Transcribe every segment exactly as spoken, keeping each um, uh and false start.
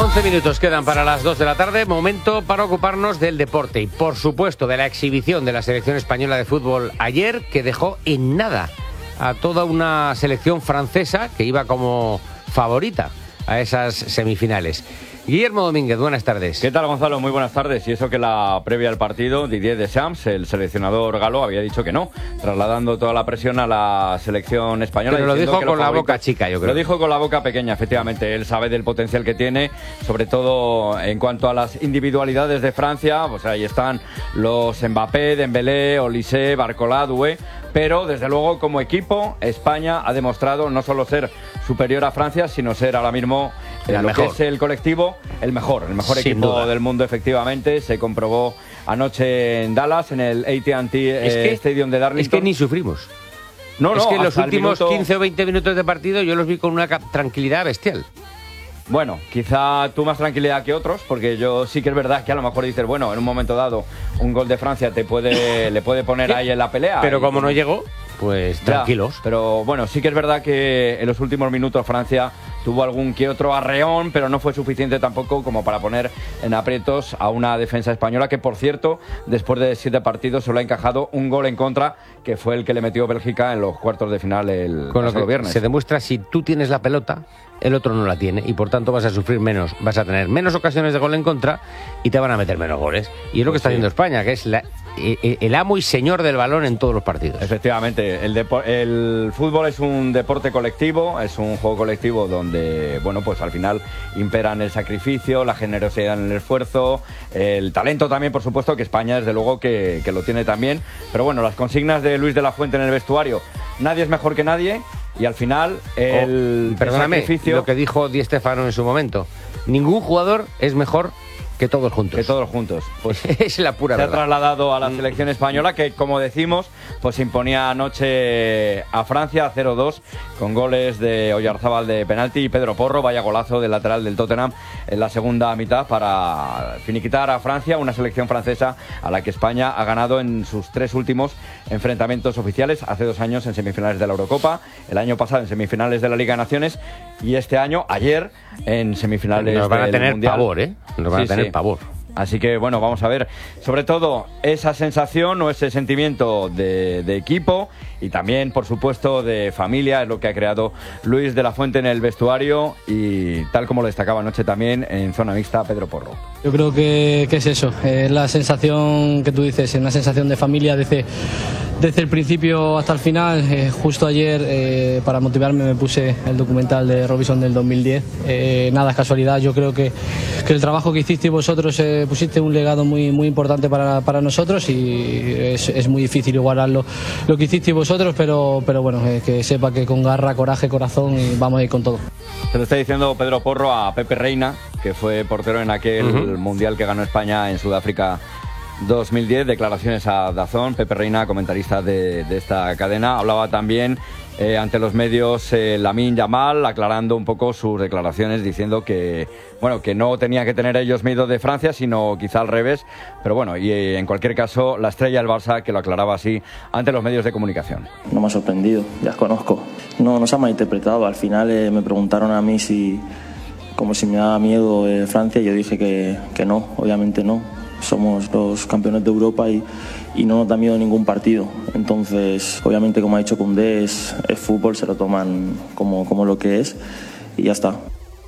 once minutos quedan para las dos de la tarde, momento para ocuparnos del deporte y, por supuesto, de la exhibición de la selección española de fútbol ayer, que dejó en nada a toda una selección francesa que iba como favorita a esas semifinales. Guillermo Domínguez, buenas tardes. ¿Qué tal, Gonzalo? Muy buenas tardes. Y eso que la previa al partido, Didier Deschamps, el seleccionador galo, había dicho que no, trasladando toda la presión a la selección española. Pero lo dijo con la boca chica, yo creo. Lo dijo con la boca pequeña, efectivamente. Él sabe del potencial que tiene, sobre todo en cuanto a las individualidades de Francia. Pues ahí están los Mbappé, Dembélé, Olise, Barcola, Doué. Pero, desde luego, como equipo, España ha demostrado no solo ser superior a Francia, sino ser ahora mismo, en lo mejor. que es el colectivo, el mejor, el mejor Sin equipo duda. del mundo, efectivamente. Se comprobó anoche en Dallas, en el A T and T eh, Es que- Stadium de Darlington. Es que ni sufrimos. No, es no, que los hasta el últimos minuto- quince o veinte minutos de partido yo los vi con una ca- tranquilidad bestial. Bueno, quizá tú más tranquilidad que otros, porque yo sí que es verdad que a lo mejor dices, bueno, en un momento dado un gol de Francia te puede le puede poner ¿Qué? ahí en la pelea. Pero y- como no llegó, pues Ya, tranquilos. pero bueno, sí que es verdad que en los últimos minutos Francia tuvo algún que otro arreón, pero no fue suficiente tampoco como para poner en aprietos a una defensa española que, por cierto, después de siete partidos solo ha encajado un gol en contra, que fue el que le metió Bélgica en los cuartos de final el Con lo pasado que viernes. se demuestra, si tú tienes la pelota, el otro no la tiene y por tanto vas a sufrir menos, vas a tener menos ocasiones de gol en contra y te van a meter menos goles. Y es lo que Pues está sí. haciendo España, que es la- eh, el amo y señor del balón en todos los partidos. Efectivamente, el, depo- el fútbol es un deporte colectivo, es un juego colectivo donde, bueno, pues al final imperan el sacrificio, la generosidad en el esfuerzo, el talento también, por supuesto, que España desde luego que, que lo tiene también. Pero bueno, las consignas de Luis de la Fuente en el vestuario, nadie es mejor que nadie y al final el, Oh, perdóname, el sacrificio... lo que dijo Di Stéfano en su momento, ningún jugador es mejor que todos juntos. Que todos juntos. Pues es la pura se ha verdad. trasladado a la selección española que, como decimos, pues imponía anoche a Francia cero dos con goles de Oyarzábal de penalti y Pedro Porro, vaya golazo del lateral del Tottenham en la segunda mitad para finiquitar a Francia, una selección francesa a la que España ha ganado en sus tres últimos enfrentamientos oficiales, hace dos años en semifinales de la Eurocopa, el año pasado en semifinales de la Liga de Naciones y este año, ayer, en semifinales Nos van a del tener Mundial. pavor, ¿eh? Nos van Sí, a tener sí. pavor. Así que, bueno, vamos a ver, sobre todo, esa sensación o ese sentimiento de, de equipo y también, por supuesto, de familia, es lo que ha creado Luis de la Fuente en el vestuario y tal como lo destacaba anoche también en zona mixta Pedro Porro. Yo creo que, que es eso, es la sensación que tú dices, una sensación de familia desde, desde el principio hasta el final. Eh, justo ayer, eh, para motivarme, me puse el documental de Robinson del dos mil diez. Eh, nada es casualidad, yo creo que, que el trabajo que hicisteis vosotros, eh, pusiste un legado muy, muy importante para, para nosotros y es, es muy difícil igualarlo lo que hicisteis vosotros, pero, pero bueno, eh, que sepa que con garra, coraje, corazón y vamos a ir con todo. Se lo está diciendo Pedro Porro a Pepe Reina, que fue portero en aquel Ujú. mundial que ganó España en Sudáfrica dos mil diez. Declaraciones a Dazón. Pepe Reina, comentarista de, de esta cadena, hablaba también eh, ante los medios eh, Lamine Yamal, aclarando un poco sus declaraciones, diciendo que bueno que no tenía que tener ellos miedo de Francia, sino quizá al revés. Pero bueno, y eh, en cualquier caso, la estrella del Barça, que lo aclaraba así ante los medios de comunicación. No me ha sorprendido, ya os conozco. No, no se ha malinterpretado. Al final eh, me preguntaron a mí si, como si me daba miedo eh, Francia, y yo dije que, que no, obviamente no. Somos los campeones de Europa y, y no nos da miedo ningún partido. Entonces, obviamente, como ha dicho Koundé, es, es fútbol, se lo toman como, como lo que es y ya está.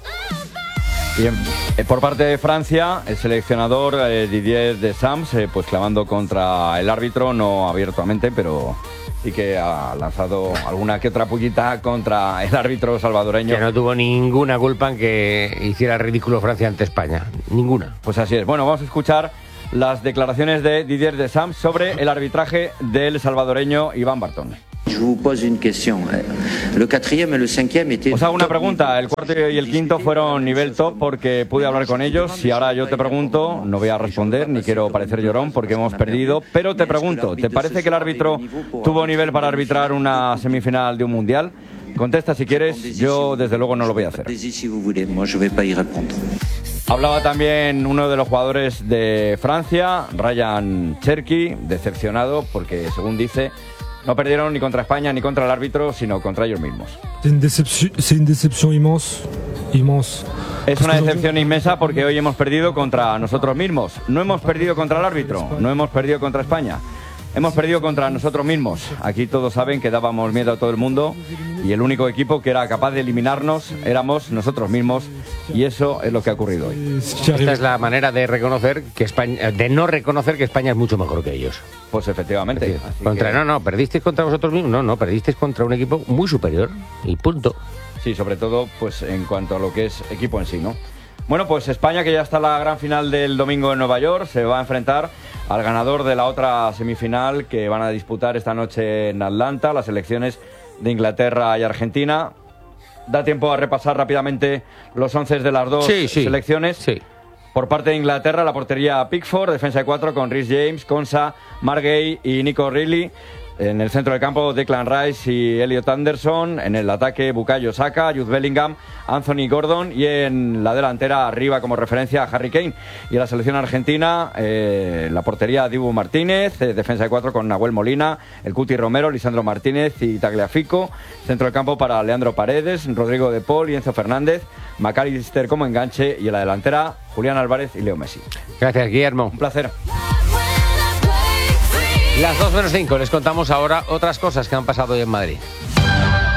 Bien, eh, por parte de Francia, el seleccionador eh, Didier Deschamps, eh, pues clamando contra el árbitro, no abiertamente, pero sí que ha lanzado alguna que otra pullita contra el árbitro salvadoreño. Que no tuvo ninguna culpa en que hiciera el ridículo Francia ante España. Ninguna. Pues así es. Bueno, vamos a escuchar las declaraciones de Didier Deschamps sobre el arbitraje del salvadoreño Iván Bartón. Je vous pose une question. Le quatrième et le cinquième étaient... Os hago una pregunta. El cuarto y el quinto fueron nivel top porque pude hablar con ellos y ahora yo te pregunto, no voy a responder ni quiero parecer llorón porque hemos perdido, pero te pregunto, ¿te parece que el árbitro tuvo nivel para arbitrar una semifinal de un mundial? Contesta si quieres, yo desde luego no lo voy a hacer. Si vous voulez, moi je vais pas y répondre. Hablaba también uno de los jugadores de Francia, Ryan Cherki, decepcionado porque, según dice, no perdieron ni contra España ni contra el árbitro, sino contra ellos mismos. C'est une déception, c'est une déception immense, immense. Es una decepción inmensa porque hoy hemos perdido contra nosotros mismos. No hemos perdido contra el árbitro, no hemos perdido contra España. Hemos perdido contra nosotros mismos. Aquí todos saben que dábamos miedo a todo el mundo y el único equipo que era capaz de eliminarnos éramos nosotros mismos, y eso es lo que ha ocurrido hoy. Esta es la manera de reconocer que España, de no reconocer que España es mucho mejor que ellos. Pues efectivamente. Contra, que... No, no, perdisteis contra vosotros mismos. No, no, perdisteis contra un equipo muy superior y punto. Sí, sobre todo pues en cuanto a lo que es equipo en sí, ¿no? Bueno, pues España, que ya está en la gran final del domingo en Nueva York, se va a enfrentar al ganador de la otra semifinal que van a disputar esta noche en Atlanta, las selecciones de Inglaterra y Argentina. Da tiempo a repasar rápidamente los once de las dos sí, sí, selecciones. Sí. Por parte de Inglaterra, la portería Pickford, defensa de cuatro con Reece James, Konsa, Margay y Nico Reilly. En el centro del campo, Declan Rice y Elliot Anderson. En el ataque, Bukayo Saka, Jude Bellingham, Anthony Gordon. Y en la delantera, arriba como referencia, Harry Kane. Y en la selección argentina, eh, la portería, Dibu Martínez. Eh, defensa de cuatro con Nahuel Molina, el Cuti Romero, Lisandro Martínez y Tagliafico. Centro del campo para Leandro Paredes, Rodrigo de Paul y Enzo Fernández. McAllister como enganche. Y en la delantera, Julián Álvarez y Leo Messi. Gracias, Guillermo. Un placer. Las dos menos cinco, les contamos ahora otras cosas que han pasado hoy en Madrid.